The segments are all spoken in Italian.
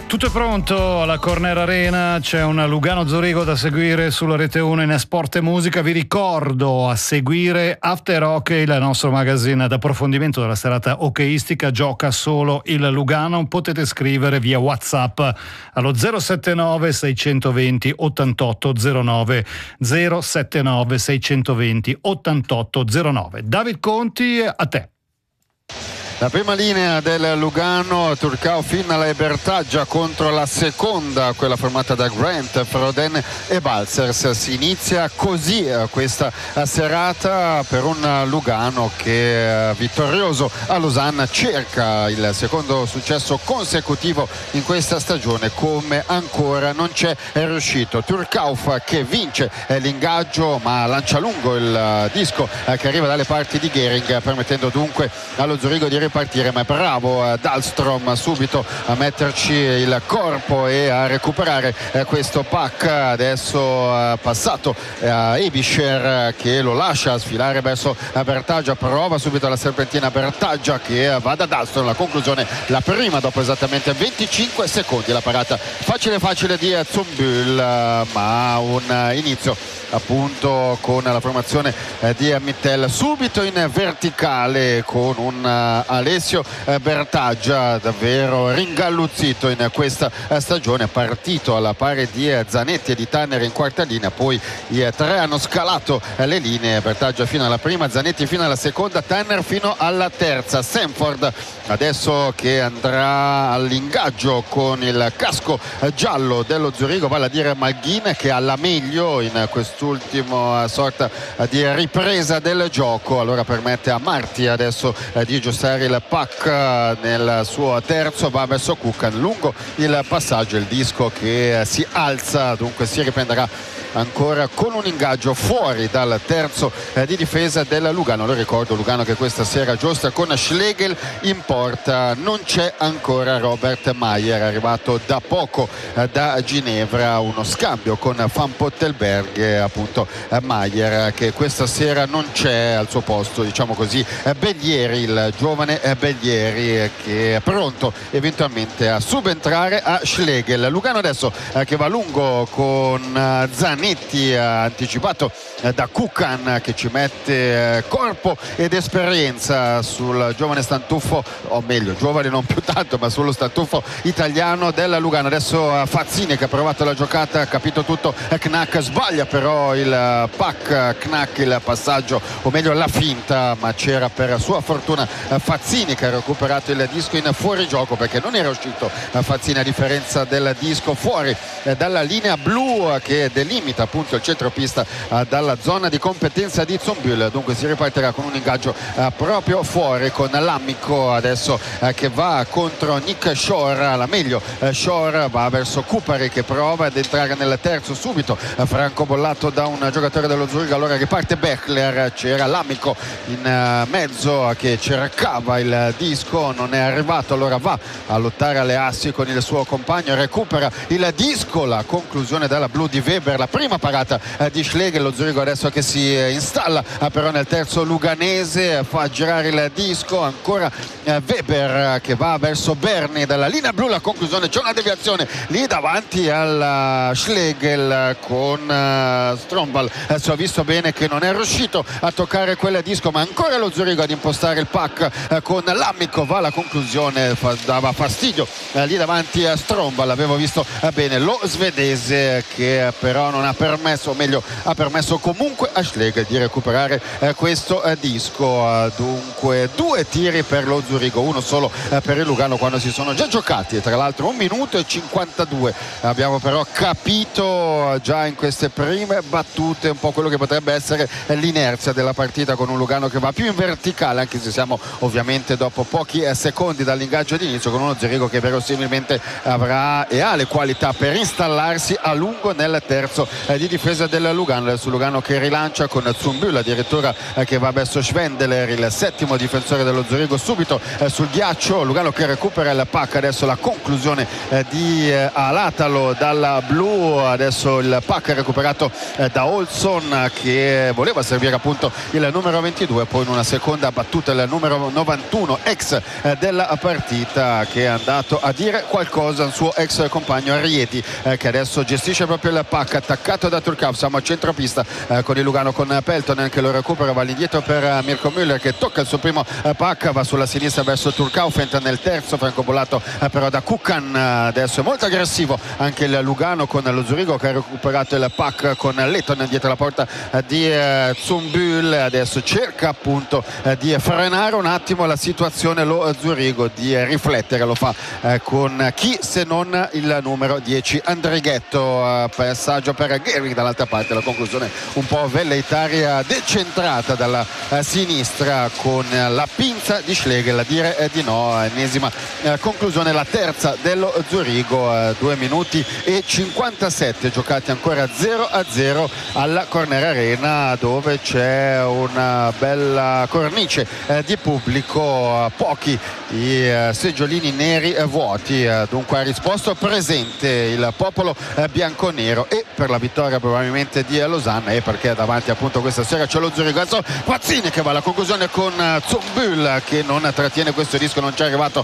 Tutto è pronto alla Corner Arena, c'è un Lugano-Zurigo da seguire sulla Rete 1 in Sport e Musica. Vi ricordo a seguire After Hockey, il nostro magazine d'approfondimento della serata hockeyistica. Gioca solo il Lugano. Potete scrivere via WhatsApp allo 079 620 8809 079 620 8809. David Conti, a te. La prima linea del Lugano, Turcao, Finnala e Bertaggia contro la seconda, quella formata da Grant, Froden e Balzers. Si inizia così questa serata per un Lugano che vittorioso a Lausanne cerca il secondo successo consecutivo in questa stagione, come ancora non c'è riuscito. Turcao che vince l'ingaggio ma lancia lungo il disco che arriva dalle parti di Gehring, permettendo dunque allo Zurigo di partire, ma è bravo Dahlstrom subito a metterci il corpo e a recuperare questo puck. Adesso passato a Ebischer che lo lascia sfilare verso Bertaggia, prova subito la serpentina Bertaggia che va da Dahlstrom. La conclusione, la prima dopo esattamente 25 secondi, la parata facile di Zumbühl, ma un inizio appunto con la formazione di Mittel subito in verticale con un Alessio Bertaggia davvero ringalluzzito in questa stagione, partito alla pari di Zanetti e di Tanner in quarta linea, poi i tre hanno scalato le linee, Bertaggia fino alla prima, Zanetti fino alla seconda, Tanner fino alla terza. Sanford adesso che andrà all'ingaggio con il casco giallo dello Zurigo, vale a dire Malghin, che ha la meglio in quest'ultima sorta di ripresa del gioco, allora permette a Marti adesso di aggiustare il puck nel suo terzo, va verso Kukan, lungo il passaggio, il disco che si alza, dunque si riprenderà ancora con un ingaggio fuori dal terzo di difesa del Lugano. Lo ricordo, Lugano che questa sera giostra con Schlegel in porta, non c'è ancora Robert Mayer, arrivato da poco da Ginevra, uno scambio con Van Pottelberg, appunto Mayer che questa sera non c'è, al suo posto diciamo così Bellieri, il giovane Bellieri che è pronto eventualmente a subentrare a Schlegel. Lugano adesso che va lungo con Zanetti, anticipato da Kukan che ci mette corpo ed esperienza sul giovane stantuffo, o meglio giovane non più tanto, ma sullo stantuffo italiano del Lugano. Adesso Fazzini che ha provato la giocata, ha capito tutto, Knack sbaglia però il puck, Knack il passaggio, o meglio la finta, ma c'era per sua fortuna Fazzini che ha recuperato il disco in fuorigioco, perché non era uscito Fazzini a differenza del disco fuori dalla linea blu che delimita appunto il centropista dalla zona di competenza di Zumbühl. Dunque si ripartirà con un ingaggio proprio fuori con l'Amico adesso che va contro Nick Shore, la meglio Shore va verso Kupari che prova ad entrare nel terzo subito, francobollato da un giocatore dello Zurigo, allora riparte Bechler, c'era l'Amico in mezzo che cercava il disco, non è arrivato, allora va a lottare alle assi con il suo compagno, recupera il disco, la conclusione dalla blu di Weber, la prima parata di Schlegel. Lo Zurigo adesso che si installa però nel terzo luganese, fa girare il disco, ancora Weber che va verso Berni dalla linea blu, la conclusione, c'è una deviazione lì davanti al Schlegel con Strombal, si è visto bene che non è riuscito a toccare quel disco, ma ancora lo Zurigo ad impostare il puck con l'Amico, va alla conclusione, dava fastidio lì davanti a Strombal, avevo visto bene lo svedese che però non ha permesso, o meglio ha permesso comunque a Schlegel di recuperare questo disco. Dunque due tiri per lo Zurigo, uno solo per il Lugano quando si sono già giocati, e tra l'altro 1 minuto e 52. Abbiamo però capito già in queste prime battute un po' quello che potrebbe essere l'inerzia della partita, con un Lugano che va più in verticale, anche se siamo ovviamente dopo pochi secondi dall'ingaggio d'inizio, con uno Zurigo che verosimilmente avrà e ha le qualità per installarsi a lungo nel terzo di difesa del Lugano. Adesso Lugano che rilancia con Zumbül addirittura che va verso Schwendeler, il settimo difensore dello Zurigo, subito sul ghiaccio. Lugano che recupera il pack, adesso la conclusione di Alatalo dalla blu, adesso il pack recuperato da Olson che voleva servire appunto il numero 22, poi in una seconda battuta il numero 91 ex della partita che è andato a dire qualcosa al suo ex compagno Arrieti che adesso gestisce proprio il pack attaccato da Turcav. Siamo a centropista con il Lugano con Peltonen che lo recupera, va all'indietro per Mirko Müller che tocca il suo primo pack, va sulla sinistra verso Turcaufent nel terzo, francobollato però da Kukan. Adesso è molto aggressivo anche il Lugano con lo Zurigo che ha recuperato il pack con Lettonen dietro la porta di Zumbül. Adesso cerca appunto di frenare un attimo la situazione lo Zurigo, di riflettere, lo fa con chi se non il numero 10 Andrighetto. Passaggio per Gehrig dall'altra parte, la conclusione un po' velleitaria, decentrata dalla sinistra con la pinza di Schlegel a dire di no. Ennesima conclusione, la terza dello Zurigo, 2 minuti e 57 giocati ancora 0-0 alla Corner Arena, dove c'è una bella cornice di pubblico, pochi i seggiolini neri vuoti, dunque ha risposto presente il popolo bianconero e per la vittoria probabilmente di Losanna, e perché davanti appunto questa sera c'è lo Zurigo. Adesso Pazzini che va alla conclusione con Zumbül che non trattiene questo disco, non ci è arrivato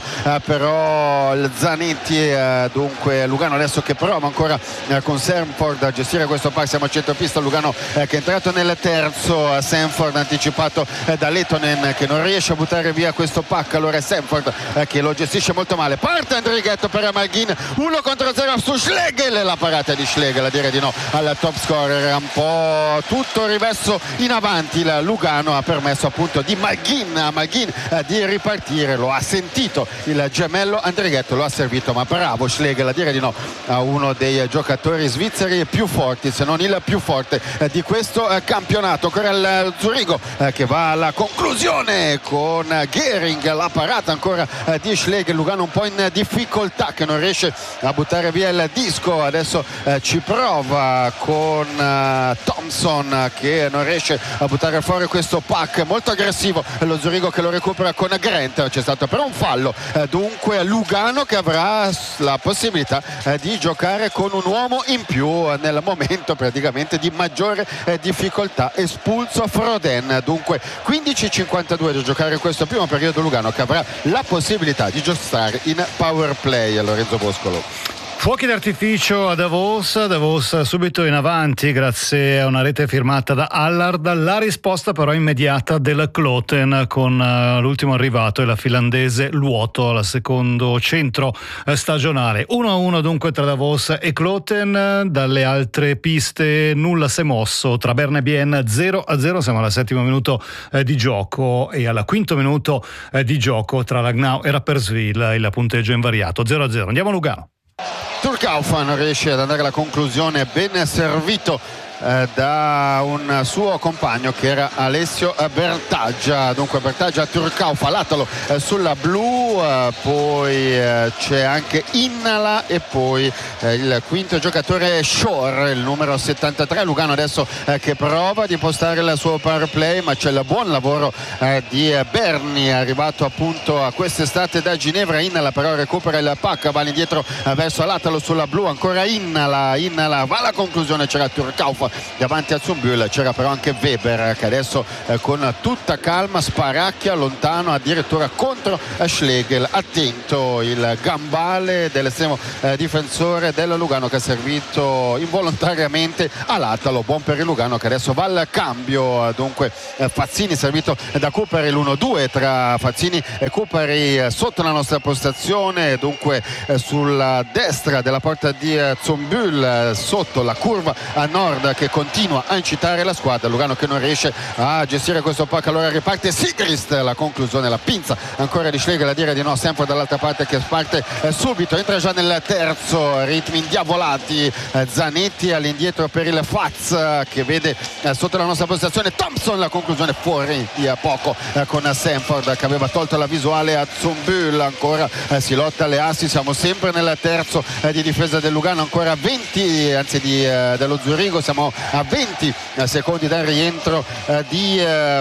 però il Zanetti. Dunque Lugano adesso che prova ancora con Sanford a gestire questo pack. Siamo a centropista, Lugano che è entrato nel terzo, Sanford anticipato da Lettonen che non riesce a buttare via questo pack, allora è Sanford che lo gestisce molto male. Parte Andrighetto per Malghin, 1 contro 0 su Schlegel, la parata di Schlegel a dire di no al top scorer. Un po' tutto riverso in avanti, il Lugano ha permesso appunto di Malghin di ripartire, lo ha sentito il gemello Andrighetto, lo ha servito, ma bravo Schlegel a dire di no a uno dei giocatori svizzeri più forti, se non il più forte di questo campionato. Ancora il Zurigo che va alla conclusione con Gehrig, la parata ancora di Schlegel. Lugano un po' in difficoltà che non riesce a buttare via il disco, adesso ci prova con Thompson che non riesce a buttare fuori questo pack, molto aggressivo lo Zurigo che lo recupera con Grant. C'è stato però un fallo, dunque Lugano che avrà la possibilità di giocare con un uomo in più nel momento praticamente di maggiore difficoltà, espulso Froden. Dunque 15-52 da giocare in questo primo periodo, Lugano che avrà la possibilità di giocare in power play. Lorenzo Boscolo. Fuochi d'artificio a Davos subito in avanti grazie a una rete firmata da Allard, la risposta però immediata del Kloten con l'ultimo arrivato e la finlandese Luoto al secondo centro stagionale. 1-1 dunque tra Davos e Kloten. Dalle altre piste nulla si è mosso, tra Berne e Bienne 0-0, siamo al settimo minuto di gioco e al quinto minuto di gioco tra Langnau e Rapperswil il punteggio è invariato 0-0. Andiamo a Lugano. Turcaufan riesce ad andare alla conclusione, ben servito da un suo compagno che era Alessio Bertaggia. Dunque Bertaggia, Turcaufan, Latalo sulla blu, poi c'è anche Innala e poi il quinto giocatore Shore, il numero 73. Lugano adesso che prova di impostare il suo power play, ma c'è il buon lavoro di Berni, arrivato appunto a quest'estate da Ginevra. Innala però recupera il pack, va all'indietro verso Latalo sulla blu, ancora Innala va alla conclusione, c'era Turcaufan davanti a Zumbül, c'era però anche Weber che adesso con tutta calma sparacchia lontano addirittura contro Schlegel. Attento il gambale dell'estremo difensore del Lugano che ha servito involontariamente a Latalo. Buon per il Lugano che adesso va al cambio. Dunque Fazzini servito da Cupari, l'1-2 tra Fazzini e Cupari sotto la nostra postazione, dunque sulla destra della porta di Zumbül, sotto la curva a nord che continua a incitare la squadra. Lugano che non riesce a gestire questo pack, allora riparte Sigrist, la conclusione, la pinza ancora di Schlegel a dire ripartire di nuovo Sanford dall'altra parte, che parte subito, entra già nel terzo, ritmi indiavolati. Zanetti all'indietro per il Faz, che vede sotto la nostra postazione Thompson, la conclusione fuori di poco con Sanford, che aveva tolto la visuale a Zumbül. Ancora si lotta alle assi, siamo sempre nel terzo di difesa del Lugano, ancora 20 anzi dello Zurigo, siamo a 20 secondi dal rientro di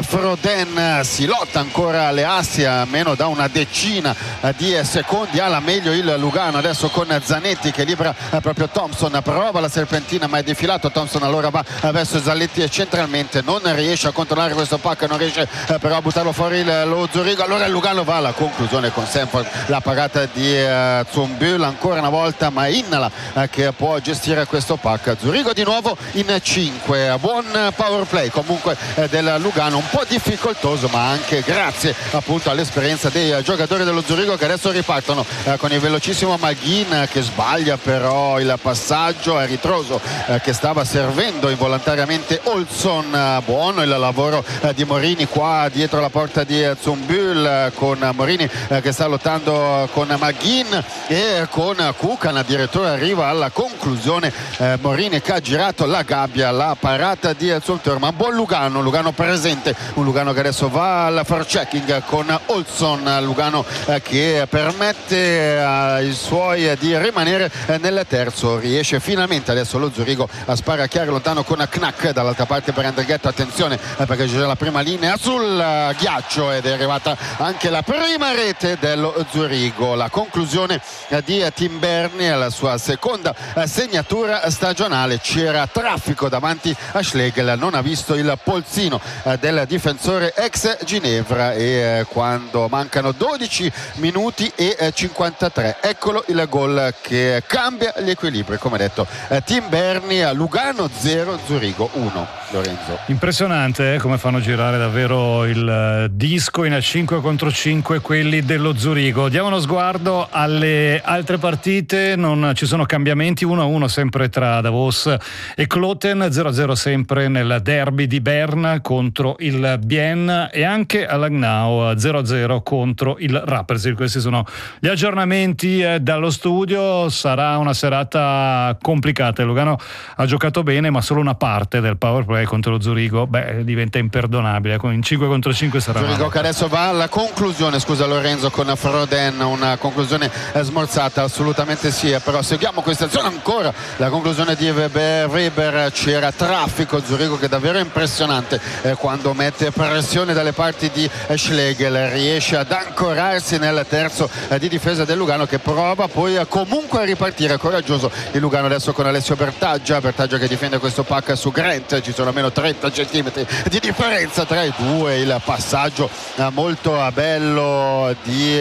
Froden. Si lotta ancora alle assi, a meno da una decina di secondi alla meglio il Lugano, adesso con Zanetti che libera proprio Thompson, prova la serpentina ma è defilato Thompson, allora va verso Zanetti centralmente, non riesce a controllare questo pack, non riesce però a buttarlo fuori lo Zurigo, allora il Lugano va alla conclusione con Sanford, la parata di Zumbül ancora una volta, ma è Innala che può gestire questo pack. Zurigo di nuovo in 5, buon power play comunque del Lugano, un po' difficoltoso ma anche grazie appunto all'esperienza dei giocatori dello Zurigo, che adesso ripartono con il velocissimo Maghin che sbaglia però il passaggio a ritroso che stava servendo involontariamente Olson. Buono il lavoro di Morini qua dietro la porta di Zumbül, con Morini che sta lottando con Maghin e con Kukan, addirittura arriva alla conclusione Morini che ha girato la gabbia, la parata di Zumbül, ma buon Lugano presente, un Lugano che adesso va al forechecking con Olson, Lugano che permette ai suoi di rimanere nel terzo, riesce finalmente adesso lo Zurigo a sparacchiare lontano con Knack dall'altra parte per Andrighetto, attenzione perché c'è la prima linea sul ghiaccio ed è arrivata anche la prima rete dello Zurigo, la conclusione di Tim Berni alla sua seconda segnatura stagionale. C'era traffico davanti a Schlegel, non ha visto il polsino del difensore ex Ginevra e quando mancano 12 minuti e 53 eccolo il gol che cambia gli equilibri, come detto Tim Berni, a Lugano 0 Zurigo 1. Lorenzo, impressionante come fanno girare davvero il disco in 5 contro 5 quelli dello Zurigo. Diamo uno sguardo alle altre partite, non ci sono cambiamenti, 1-1 sempre tra Davos e Kloten, 0-0 sempre nel derby di Berna contro il Bien e anche a Langnau 0-0 contro il Rapperswil. Questi sono gli aggiornamenti dallo studio. Sarà una serata complicata, il Lugano ha giocato bene ma solo una parte del power play contro lo Zurigo diventa imperdonabile, in 5 contro 5 sarà Zurigo che adesso va alla conclusione, scusa Lorenzo, con Froden, una conclusione smorzata, assolutamente sì, però seguiamo questa azione, ancora la conclusione di Weber, c'era traffico, Zurigo che è davvero impressionante quando mette pressione dalle parti di Schlegel, riesce ad ancorarsi nel terzo di difesa del Lugano che prova poi comunque a ripartire, coraggioso il Lugano adesso con Alessio Bertaggia che difende questo pack su Grant, ci sono almeno 30 centimetri di differenza tra i due, il passaggio molto bello di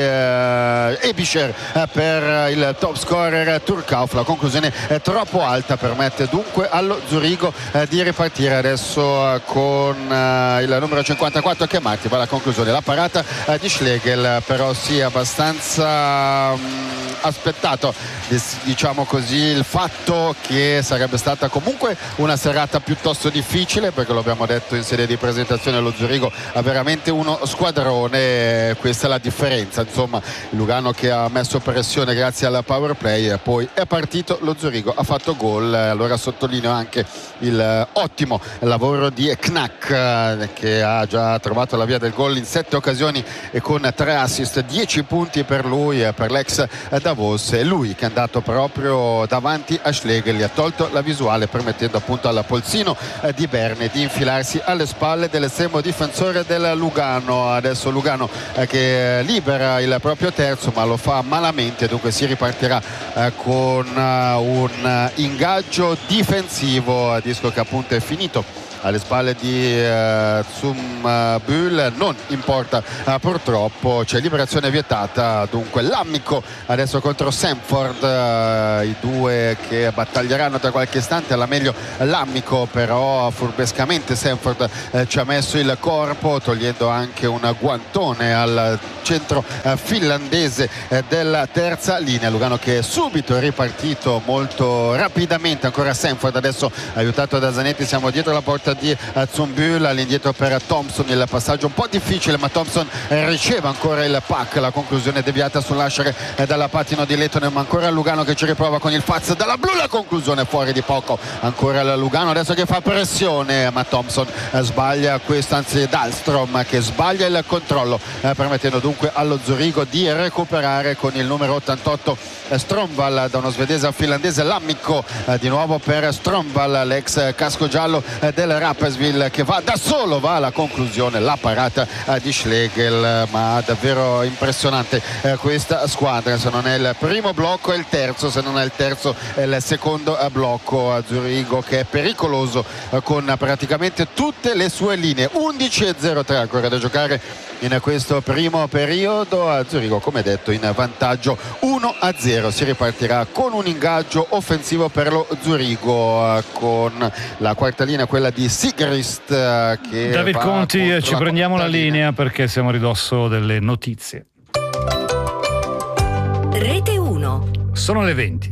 Ebischer per il top scorer Turkauf, la conclusione è troppo alta, permette dunque allo Zurigo di ripartire adesso con il numero 54 che è Marti, va alla conclusione, la parata di Schlegel però sì abbastanza aspettato, diciamo così, il fatto che sarebbe stata comunque una serata piuttosto difficile, perché lo abbiamo detto in sede di presentazione, lo Zurigo ha veramente uno squadrone, questa è la differenza, insomma il Lugano che ha messo pressione grazie al power play e poi è partito lo Zurigo, ha fatto gol, allora sottolineo anche il ottimo lavoro di Knack che ha già trovato la via del gol in 7 occasioni e con 3 assist, 10 punti per lui, per l'ex Davos, è lui che è andato proprio davanti a Schlegel, gli ha tolto la visuale permettendo appunto al polsino di Berni di infilarsi alle spalle dell'estremo difensore del Lugano. Adesso Lugano che libera il proprio terzo ma lo fa malamente, dunque si ripartirà con un ingaggio difensivo, disco che appunto è finito alle spalle di Zumbül, non importa purtroppo, c'è liberazione vietata, dunque l'Amico adesso contro Sanford, i due che battaglieranno tra qualche istante, alla meglio l'Amico, però furbescamente Sanford ci ha messo il corpo togliendo anche un guantone al centro finlandese della terza linea. Lugano che è subito ripartito molto rapidamente, ancora Sanford adesso aiutato da Zanetti, siamo dietro la porta di Zumbül, all'indietro per Thompson, il passaggio un po' difficile, ma Thompson riceve ancora il pack, la conclusione deviata sull'Ascere dalla pattino di Letonen, ma ancora Lugano che ci riprova con il Faz dalla blu, la conclusione fuori di poco, ancora il Lugano adesso che fa pressione, ma Thompson sbaglia questo, anzi Dahlstrom che sbaglia il controllo, permettendo dunque allo Zurigo di recuperare con il numero 88 Stromval da uno svedese al finlandese, l'amico di nuovo per Stromval, l'ex casco giallo del Rapperswil che va da solo, va alla conclusione, la parata di Schlegel, ma davvero impressionante questa squadra, se non è il primo blocco è il terzo, se non è il terzo è il secondo blocco. Zurigo che è pericoloso con praticamente tutte le sue linee. 11:03 ancora da giocare in questo primo periodo, Zurigo come detto in vantaggio 1-0, si ripartirà con un ingaggio offensivo per lo Zurigo con la quarta linea, quella di Sigrist che David Conti, ci prendiamo la linea perché siamo a ridosso delle notizie. Rete 1. Sono le 20.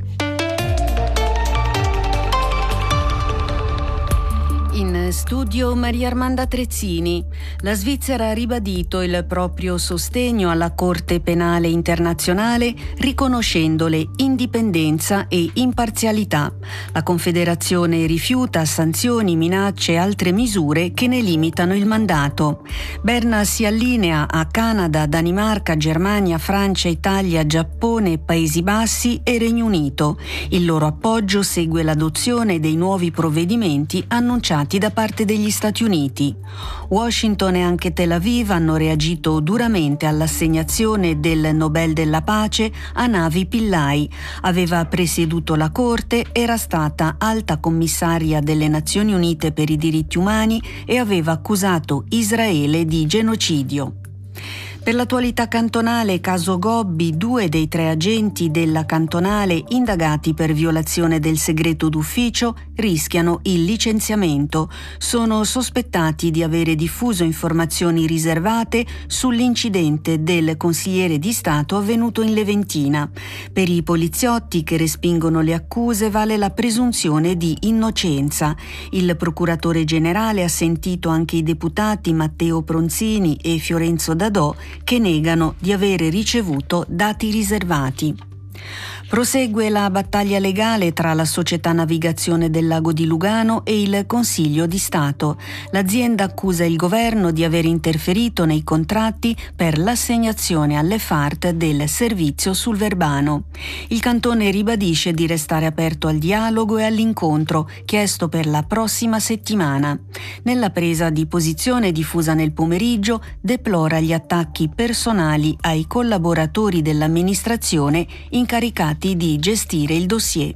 In studio Maria Armanda Trezzini. La Svizzera ha ribadito il proprio sostegno alla Corte Penale Internazionale riconoscendole indipendenza e imparzialità. La Confederazione rifiuta sanzioni, minacce e altre misure che ne limitano il mandato. Berna si allinea a Canada, Danimarca, Germania, Francia, Italia, Giappone, Paesi Bassi e Regno Unito. Il loro appoggio segue l'adozione dei nuovi provvedimenti annunciati da parte degli Stati Uniti. Washington e anche Tel Aviv hanno reagito duramente all'assegnazione del Nobel della Pace a Navi Pillay. Aveva presieduto la Corte, era stata alta commissaria delle Nazioni Unite per i diritti umani e aveva accusato Israele di genocidio. Per l'attualità cantonale, caso Gobbi, 2 dei 3 agenti della cantonale indagati per violazione del segreto d'ufficio rischiano il licenziamento. Sono sospettati di avere diffuso informazioni riservate sull'incidente del consigliere di Stato avvenuto in Leventina. Per i poliziotti che respingono le accuse vale la presunzione di innocenza. Il procuratore generale ha sentito anche i deputati Matteo Pronzini e Fiorenzo Dadò che negano di avere ricevuto dati riservati. Prosegue la battaglia legale tra la Società Navigazione del Lago di Lugano e il Consiglio di Stato. L'azienda accusa il governo di aver interferito nei contratti per l'assegnazione alle FART del servizio sul Verbano. Il cantone ribadisce di restare aperto al dialogo e all'incontro chiesto per la prossima settimana. Nella presa di posizione diffusa nel pomeriggio deplora gli attacchi personali ai collaboratori dell'amministrazione incaricati di gestire il dossier.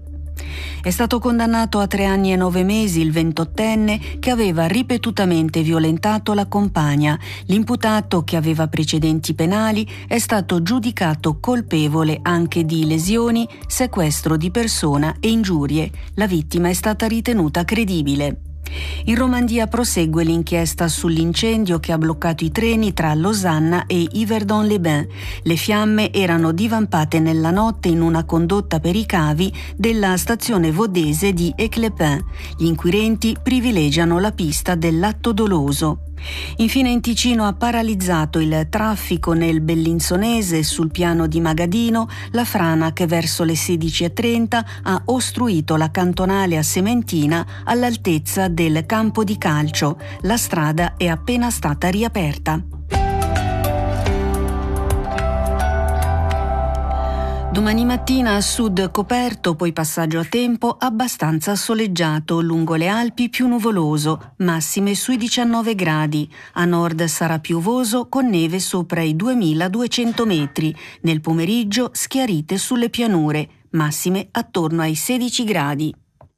È stato condannato a 3 anni e 9 mesi il 28enne che aveva ripetutamente violentato la compagna. L'imputato, che aveva precedenti penali, è stato giudicato colpevole anche di lesioni, sequestro di persona e ingiurie. La vittima è stata ritenuta credibile. In Romandia prosegue l'inchiesta sull'incendio che ha bloccato i treni tra Losanna e Yverdon-les-Bains. Le fiamme erano divampate nella notte in una condotta per i cavi della stazione vodese di Eclepin. Gli inquirenti privilegiano la pista dell'atto doloso. Infine in Ticino ha paralizzato il traffico nel Bellinzonese sul piano di Magadino la frana che verso le 16:30 ha ostruito la cantonale a Sementina all'altezza del campo di calcio. La strada è appena stata riaperta. Domani mattina a sud coperto, poi passaggio a tempo abbastanza soleggiato, lungo le Alpi più nuvoloso, massime sui 19 gradi. A nord sarà piovoso con neve sopra i 2200 metri. Nel pomeriggio schiarite sulle pianure, massime attorno ai 16 gradi.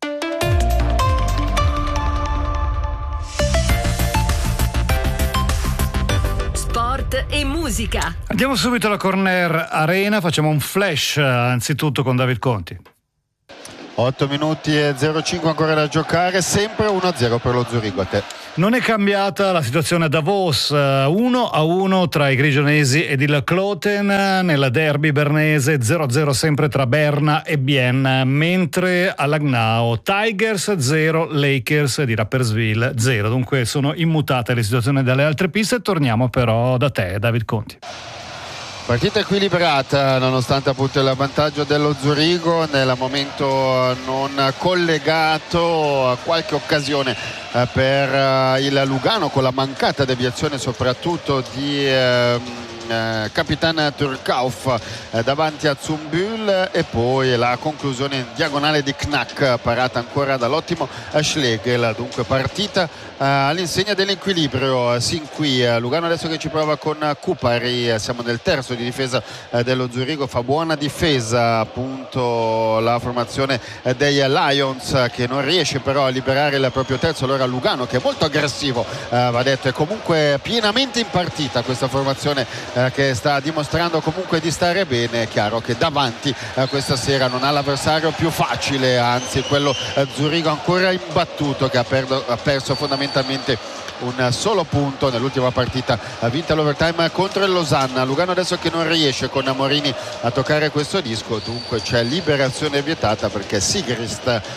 E musica. Andiamo subito alla Corner Arena, facciamo un flash anzitutto con David Conti. 8 minuti e 05 ancora da giocare, sempre 1-0 per lo Zurigo. A te. Non è cambiata la situazione a Davos, 1-1 tra i grigionesi ed il Kloten, nella derby bernese 0-0 sempre tra Berna e Bienne, mentre a Langnau Tigers 0, Lakers di Rapperswil 0. Dunque sono immutate le situazioni dalle altre piste. Torniamo però da te, David Conti. Partita equilibrata nonostante appunto il vantaggio dello Zurigo, nel momento non collegato, qualche occasione per il Lugano con la mancata deviazione soprattutto di Capitan Turkauf davanti a Zumbühl, e poi la conclusione in diagonale di Knack parata ancora dall'ottimo Schlegel. Dunque partita all'insegna dell'equilibrio sin qui. Lugano adesso che ci prova con Kupari, siamo nel terzo di difesa dello Zurigo, fa buona difesa appunto la formazione dei Lions, che non riesce però a liberare il proprio terzo. Allora Lugano, che è molto aggressivo, va detto, è comunque pienamente in partita questa formazione che sta dimostrando comunque di stare bene. È chiaro che davanti questa sera non ha l'avversario più facile, anzi quello Zurigo ancora imbattuto, che ha perso fondamentalmente un solo punto nell'ultima partita vinta all'overtime contro il Losanna. Lugano adesso che non riesce con Morini a toccare questo disco, dunque c'è liberazione vietata, perché Sigrist ha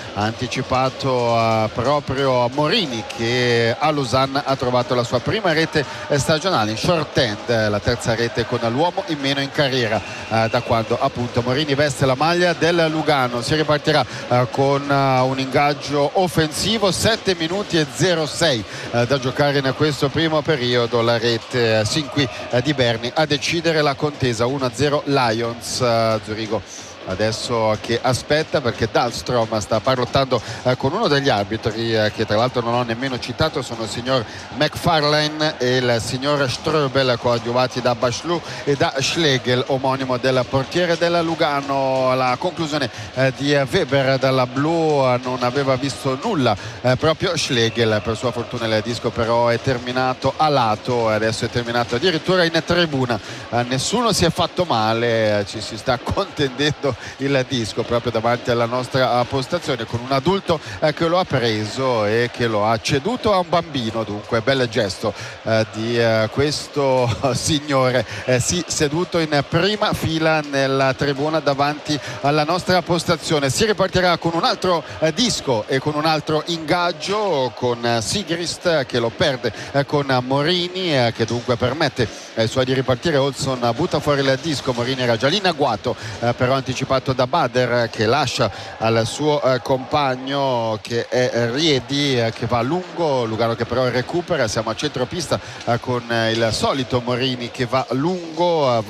anticipato proprio Morini, che a Losanna ha trovato la sua prima rete stagionale in short end, la terza rete con l'uomo in meno in carriera da quando appunto Morini veste la maglia del Lugano. Si ripartirà con un ingaggio offensivo, 7 minuti e 06 da giocare in questo primo periodo. La rete sin qui di Berni a decidere la contesa, 1-0 Lions. Zurigo adesso che aspetta, perché Dahlstrom sta parlottando con uno degli arbitri che tra l'altro non ho nemmeno citato, sono il signor McFarlane e il signor Ströbel, coadiuvati da Bachelou e da Schlegel, omonimo del portiere della Lugano. La conclusione di Weber dalla blu non aveva visto nulla proprio Schlegel, per sua fortuna il disco però è terminato a lato, adesso è terminato addirittura in tribuna. Nessuno si è fatto male, ci si sta contendendo il disco proprio davanti alla nostra postazione, con un adulto che lo ha preso e che lo ha ceduto a un bambino. Dunque bel gesto di questo signore, sì, seduto in prima fila nella tribuna davanti alla nostra postazione. Si ripartirà con un altro disco e con un altro ingaggio, con Sigrist che lo perde con Morini, che dunque permette ai suoi di ripartire. Olson butta fuori il disco, Morini era già lì in agguato, però anticipato da Bader, che lascia al suo compagno che è Riedi, che va a lungo. Lugano che però recupera, siamo a centropista con il solito Morini che va lungo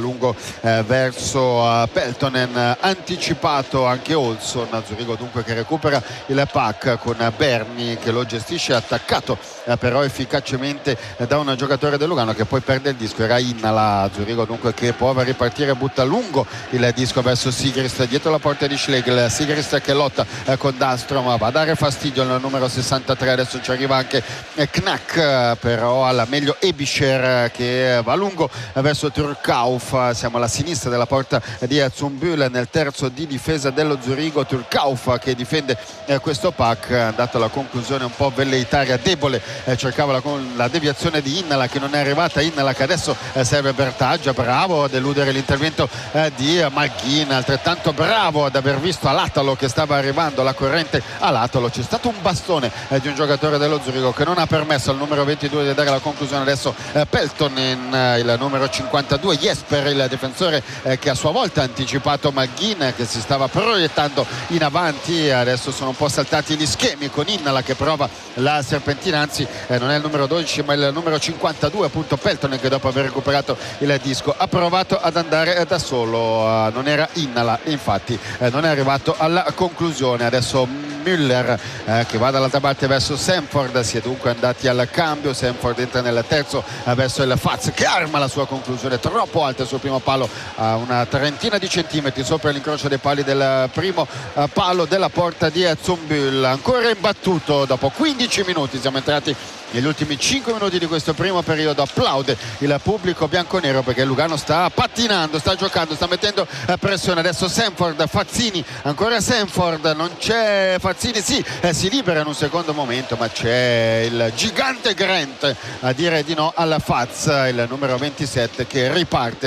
verso Peltonen, anticipato anche Olson. Zurigo dunque che recupera il pack con Berni che lo gestisce, attaccato però efficacemente da un giocatore del Lugano, che poi perde il disco, era Innala. Zurigo dunque che prova a ripartire, butta lungo il disco verso Sigrist dietro la porta di Schlegel. Sigrist che lotta con Dahlstrom, va a dare fastidio al numero 63, adesso ci arriva anche Knack, però alla meglio Ebischer che va lungo verso Turkauf. Siamo alla sinistra della porta di Zumbühl nel terzo di difesa dello Zurigo. Turkauf che difende questo pack, dato la conclusione un po' velleitaria, debole, cercava la deviazione di Innala che non è arrivata. Innala che adesso serve Bertaggia, bravo ad eludere l'intervento di Malghin, altrettanto bravo ad aver visto Alatalo che stava arrivando la corrente. Alatalo, c'è stato un bastone di un giocatore dello Zurigo che non ha permesso al numero 22 di dare la conclusione. Adesso Peltonen, il numero 52, Jesper il difensore che a sua volta ha anticipato Malghin che si stava proiettando in avanti. Adesso sono un po' saltati gli schemi con Innala che prova la serpentina, anzi non è il numero 12 ma il numero 52 appunto Peltonen, che dopo aver recuperato il disco ha provato ad andare da solo, non era Innala, infatti non è arrivato alla conclusione. Adesso Müller che va dall'altra parte verso Sanford, si è dunque andati al cambio. Sanford entra nel terzo verso il Faz che arma la sua conclusione troppo alta sul primo palo, a una trentina di centimetri sopra l'incrocio dei pali del primo palo della porta di Zumbühl. Ancora imbattuto dopo 15 minuti, siamo entrati negli ultimi 5 minuti di questo primo periodo. Applaude il pubblico bianconero perché Lugano sta pattinando, sta giocando, sta mettendo pressione. Adesso Sanford, Fazzini, ancora Sanford, non c'è Fazzini, sì, si libera in un secondo momento, ma c'è il gigante Grant a dire di no alla Faz, il numero 27 che riparte.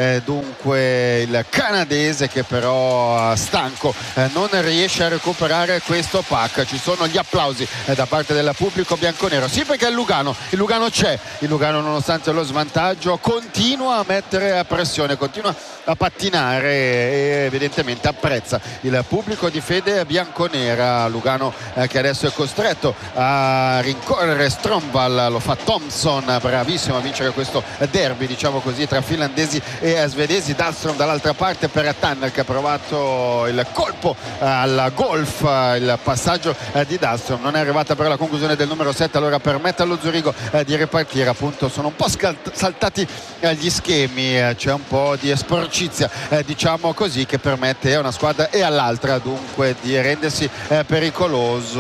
Dunque il canadese che però stanco non riesce a recuperare questo puck. Ci sono gli applausi da parte del pubblico bianconero, sì, perché il Lugano c'è, il Lugano nonostante lo svantaggio continua a mettere pressione, continua a pattinare e evidentemente apprezza il pubblico di fede bianconera. Lugano che adesso è costretto a rincorrere Stromvall, lo fa Thompson, bravissimo a vincere questo derby, diciamo così, tra finlandesi e svedesi. Dahlström dall'altra parte per Tanner che ha provato il colpo al golf, il passaggio di Dahlström non è arrivata però la conclusione del numero 7, allora permette allo Zurigo di ripartire. Appunto sono un po' saltati gli schemi, c'è un po' di sporcizia diciamo così, che permette a una squadra e all'altra dunque di rendersi pericoloso.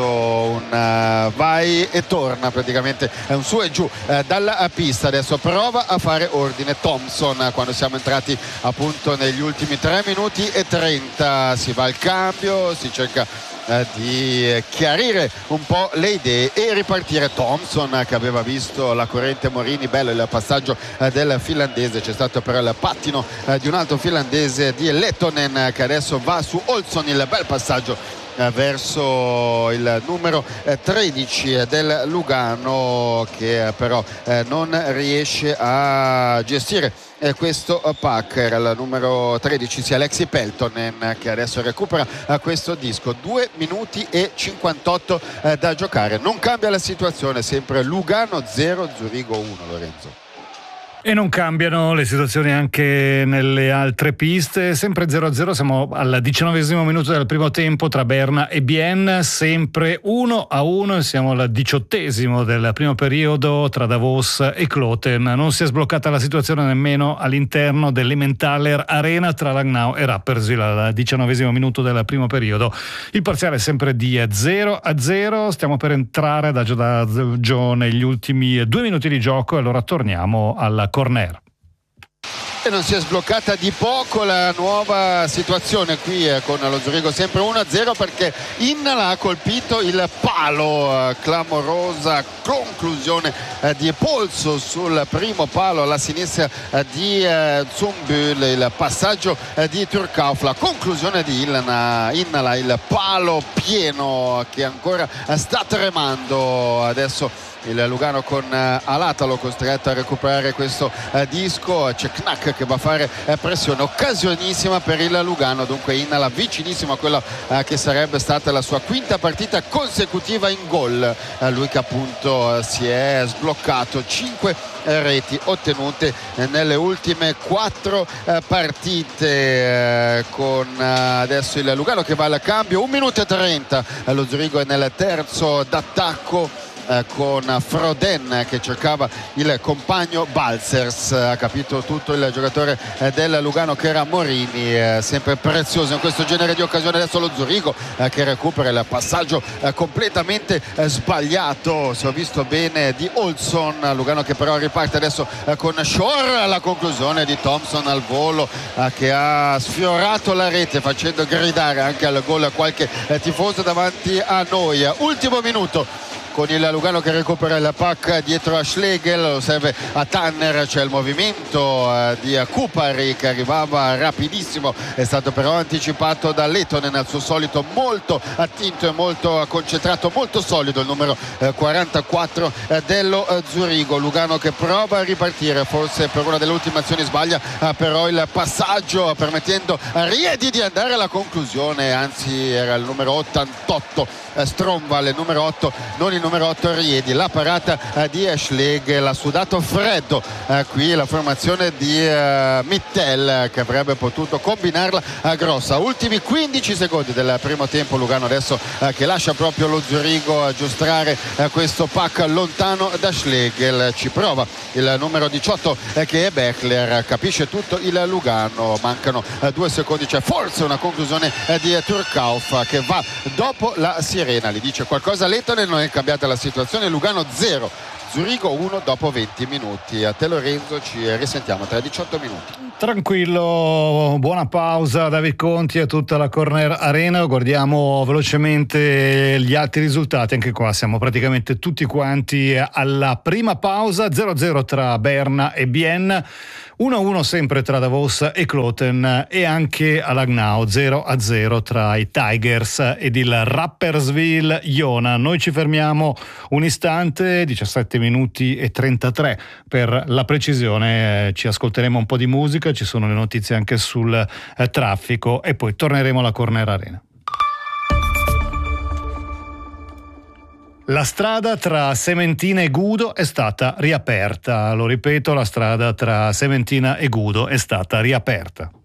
Un vai e torna, praticamente è un su e giù dalla pista. Adesso prova a fare ordine Thompson quando siamo entrati appunto negli ultimi 3 minuti e 30. Si va al cambio, si cerca di chiarire un po' le idee e ripartire. Thompson che aveva visto la corrente Morini, bello il passaggio del finlandese, c'è stato però il pattino di un altro finlandese, di Lettonen, che adesso va su Olsson, il bel passaggio verso il numero 13 del Lugano che però non riesce a gestire questo puck. Era il numero 13, sia Alexi Peltonen, che adesso recupera questo disco. 2 minuti e 58 da giocare, non cambia la situazione, sempre Lugano 0 Zurigo 1. Lorenzo. E non cambiano le situazioni anche nelle altre piste, sempre 0-0, siamo al 19° minuto del primo tempo tra Berna e Bienne, sempre 1-1, siamo al 18° del primo periodo tra Davos e Kloten. Non si è sbloccata la situazione nemmeno all'interno dell'Emmentaler Arena tra Langnau e Rapperswil al 19° minuto del primo periodo. Il parziale è sempre di 0-0, stiamo per entrare adagio negli ultimi 2 minuti di gioco e allora torniamo alla corner. E non si è sbloccata di poco la nuova situazione qui con lo Zurigo sempre 1-0 perché Innala ha colpito il palo, clamorosa conclusione di polso sul primo palo alla sinistra di Zumbül, il passaggio di Turkauf, la conclusione di Innala, il palo pieno che ancora sta tremando. Adesso il Lugano con Alatalo costretto a recuperare questo disco, c'è Knack che va a fare pressione, occasionissima per il Lugano, dunque Innala vicinissimo a quella che sarebbe stata la sua quinta partita consecutiva in gol, lui che appunto si è sbloccato, 5 reti ottenute nelle ultime 4 partite, con adesso il Lugano che va al cambio, 1 minuto e 30, lo Zurigo è nel terzo d'attacco con Froden che cercava il compagno Balzers. Ha capito tutto il giocatore del Lugano che era Morini, sempre prezioso in questo genere di occasioni. Adesso lo Zurigo che recupera il passaggio completamente sbagliato, se ho visto bene, di Olsson. Lugano che però riparte adesso con Shore, la conclusione di Thompson al volo che ha sfiorato la rete facendo gridare anche al gol qualche tifoso davanti a noi. Ultimo minuto con il Lugano che recupera il puck dietro a Schlegel, lo serve a Tanner, c'è il movimento di Kupari che arrivava rapidissimo, è stato però anticipato da Lettonen, al suo solito molto attinto e molto concentrato, molto solido il numero 44 dello Zurigo. Lugano che prova a ripartire, forse per una delle ultime azioni sbaglia però il passaggio permettendo a Riedi di andare alla conclusione, anzi era il numero 88 Stromvall, il numero 8, non il numero 8 Riedi. La parata di Schlegel, ha sudato freddo qui la formazione di Mittel che avrebbe potuto combinarla grossa. Ultimi 15 secondi del primo tempo, Lugano adesso che lascia proprio lo Zurigo aggiustare questo puck lontano da Schlegel, ci prova il numero 18 che è Beckler, capisce tutto il Lugano, mancano 2 secondi, c'è forse una conclusione di Turkauf che va dopo la sirena, gli dice qualcosa Lettonen, non è cambiata la situazione, Lugano 0 Zurigo 1 dopo 20 minuti. A te Lorenzo, ci risentiamo tra 18 minuti. Tranquillo, buona pausa David Conti e tutta la Corner Arena. Guardiamo velocemente gli altri risultati, anche qua siamo praticamente tutti quanti alla prima pausa. 0-0 tra Berna e Bienne, 1-1 sempre tra Davos e Kloten, e anche a Langnau 0-0 tra i Tigers ed il Rapperswil Jona. Noi ci fermiamo un istante, 17 minuti e 33 per la precisione, ci ascolteremo un po' di musica, ci sono le notizie anche sul traffico e poi torneremo alla Corner Arena. La strada tra Sementina e Gudo è stata riaperta, lo ripeto, la strada tra Sementina e Gudo è stata riaperta.